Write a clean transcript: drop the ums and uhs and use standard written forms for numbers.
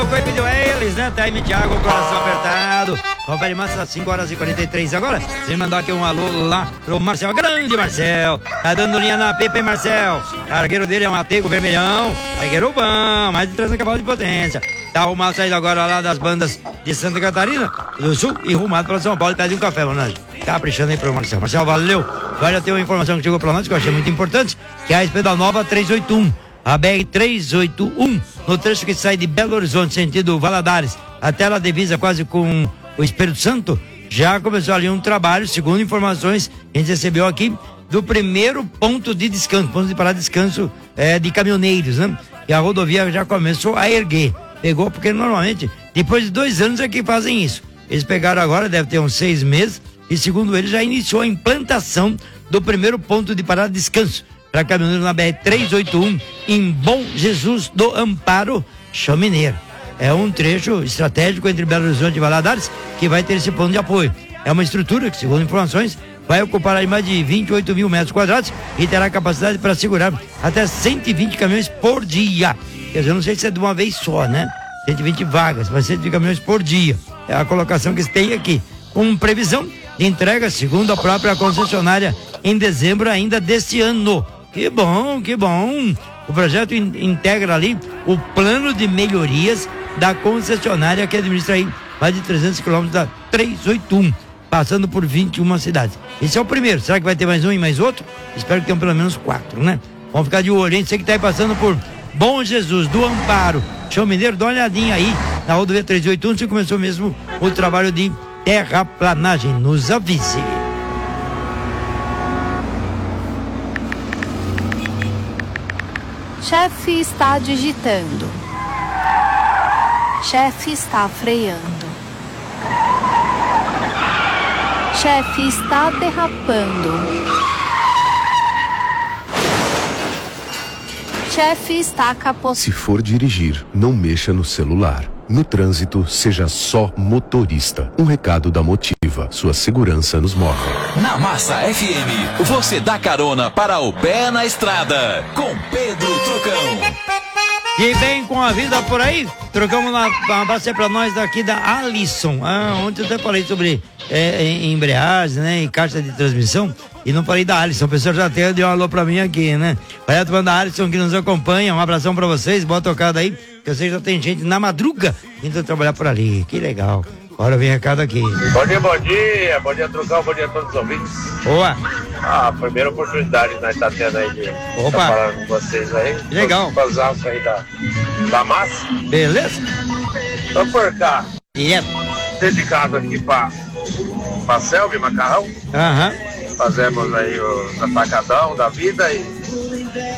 tocou e pediu a eles, né? Tá aí, Thiago, coração apertado. Confere Massa, às 5h43 agora. Você mandou aqui um alô lá pro Marcel, grande Marcel. Tá dando linha na PP, Marcel. Cargueiro dele é um Atego vermelhão. Cargueiro bom, mais de 300 cavalos de potência. Tá arrumado, saindo agora lá das bandas de Santa Catarina do Sul e rumado para São Paulo. Pede um café, mano. Caprichando aí pro Marcel. Marcel, valeu. Agora tem uma informação que chegou pra nós que eu achei muito importante, que é a respeito da nova 381. A BR-381, no trecho que sai de Belo Horizonte, sentido Valadares, até lá divisa quase com o Espírito Santo, já começou ali um trabalho, segundo informações que a gente recebeu aqui, do primeiro ponto de descanso, ponto de parar de descanso de caminhoneiros, né? E a rodovia já começou a erguer. Pegou porque normalmente, depois de 2 anos é que fazem isso. Eles pegaram agora, deve ter uns 6 meses, e segundo eles já iniciou a implantação do primeiro ponto de parada de descanso para caminhoneiros na BR-381 em Bom Jesus do Amparo, Chamineiro. É um trecho estratégico entre Belo Horizonte e Valadares que vai ter esse ponto de apoio. É uma estrutura que, segundo informações, vai ocupar aí mais de 28 mil metros quadrados e terá capacidade para segurar até 120 caminhões por dia. Quer dizer, eu não sei se é de uma vez só, né? 120 vagas, mas 120 caminhões por dia. É a colocação que se tem aqui. Com previsão de entrega, segundo a própria concessionária, em dezembro ainda deste ano. Que bom, que bom. O projeto integra ali o plano de melhorias da concessionária que administra aí mais de 300 quilômetros da 381, passando por 21 cidades. Esse é o primeiro. Será que vai ter mais um e mais outro? Espero que tenham pelo menos 4, né? Vamos ficar de olho, hein? Você que tá aí passando por Bom Jesus do Amparo, Chão Mineiro, dá uma olhadinha aí na rodovia 381, se começou mesmo o trabalho de terraplanagem. Nos avise. Chefe está digitando. Chefe está freando. Chefe está derrapando. Chefe está capotando. Se for dirigir, não mexa no celular. No trânsito, seja só motorista. Um recado da Motiva. Sua segurança nos move. Na Massa FM, você dá carona para o pé na estrada. Com Pedro Trucão. E bem com a vida por aí, trocamos uma abraço pra nós daqui da Alisson. Ontem eu até falei sobre embreagem, né, e caixa de transmissão, e não falei da Alisson. O pessoal já até deu um alô pra mim aqui, né? Vai a turma da Alisson que nos acompanha, um abração pra vocês, boa tocada aí, que eu sei que já tem gente na madruga indo trabalhar por ali, que legal. Agora vem recado aqui. Bom dia, Trucão, bom dia a todos os ouvintes. Boa. Primeira oportunidade que nós tá tendo aí de Opa. falar com vocês aí. Legal. Os aços aí da massa. Beleza? Tô por cá. Direto. Dedicado aqui pra Selby Macarrão. Aham. Fazemos aí o atacadão da vida e